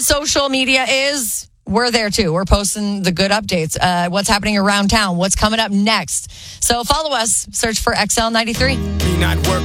social media is, we're there too. We're posting the good updates, what's happening around town, what's coming up next. So follow us, search for XL93. Me not working.